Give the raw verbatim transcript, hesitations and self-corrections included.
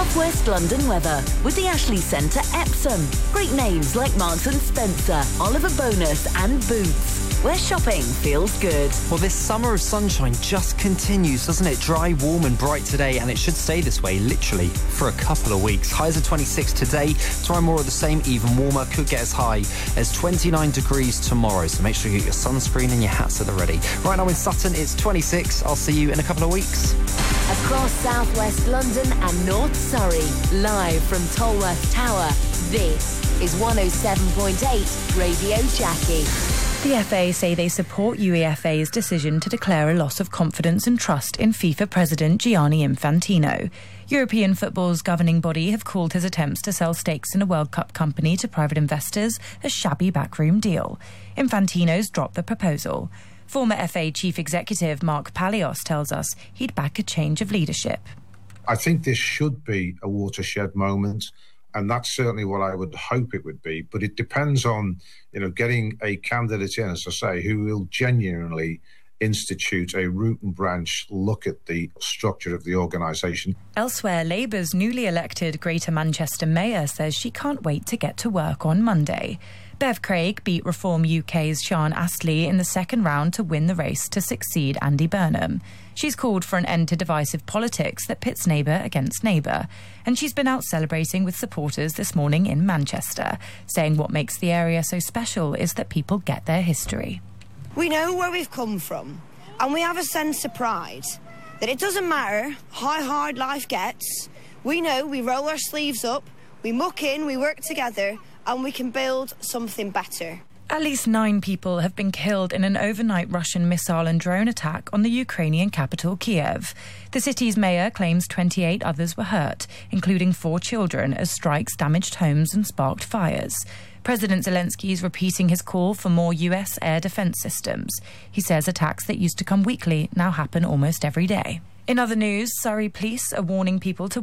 South West London weather with the Ashley Centre Epsom. Great names like Marks and Spencer, Oliver Bonus and Boots, where shopping feels good. Well, this summer of sunshine just continues, doesn't it? Dry, warm and bright today, and it should stay this way literally for a couple of weeks. Highs of twenty-six today, tomorrow more of the same, even warmer, could get as high as twenty-nine degrees tomorrow, so make sure you get your sunscreen and your hats at the ready. Right now in Sutton, it's twenty-six. I'll see you in a couple of weeks. Across South West London and North Surrey, live from Tolworth Tower, this is one oh seven point eight Radio Jackie. The F A say they support UEFA's decision to declare a loss of confidence and trust in FIFA President Gianni Infantino. European football's governing body have called his attempts to sell stakes in a World Cup company to private investors a shabby backroom deal. Infantino's dropped the proposal. Former F A Chief Executive Mark Palios tells us he'd back a change of leadership. I think this should be a watershed moment. And that's certainly what I would hope it would be. But it depends on, you know, getting a candidate in, as I say, who will genuinely institute a root and branch look at the structure of the organisation. Elsewhere, Labour's newly elected Greater Manchester Mayor says she can't wait to get to work on Monday. Bev Craig beat Reform U K's Sian Astley in the second round to win the race to succeed Andy Burnham. She's called for an end to divisive politics that pits neighbour against neighbour. And she's been out celebrating with supporters this morning in Manchester, saying what makes the area so special is that people get their history. We know where we've come from, and we have a sense of pride that it doesn't matter how hard life gets. We know we roll our sleeves up, we muck in, we work together, and we can build something better. At least nine people have been killed in an overnight Russian missile and drone attack on the Ukrainian capital, Kiev. The city's mayor claims twenty-eight others were hurt, including four children, as strikes damaged homes and sparked fires. President Zelensky is repeating his call for more U S air defence systems. He says attacks that used to come weekly now happen almost every day. In other news, Surrey police are warning people to